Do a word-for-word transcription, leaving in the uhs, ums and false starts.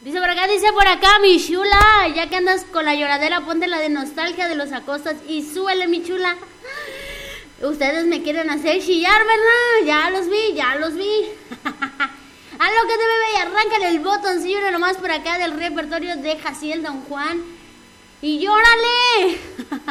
Dice por acá, dice por acá, mi chula, ya que andas con la lloradera, ponte la de nostalgia de los Acostas y súbele, mi chula. Ustedes me quieren hacer chillar, ¿verdad? Ya los vi, ya los vi. A lo que te bebé y arráncale el botoncillo nomás por acá del repertorio de Jaciel Don Juan. Y llórale.